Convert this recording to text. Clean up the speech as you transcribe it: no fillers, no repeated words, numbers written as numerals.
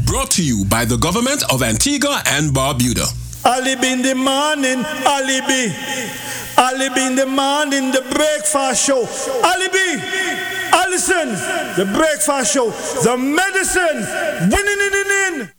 Brought to you by the government of Antigua and Barbuda. Alibi in the morning, alibi. Alibi in the morning, the breakfast show. Alibi, Allison, the breakfast show. The medicine, winning in.